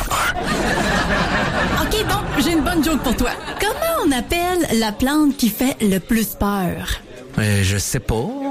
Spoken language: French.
OK, bon, j'ai une bonne joke pour toi. Comment on appelle la plante qui fait le plus peur? Je sais pas.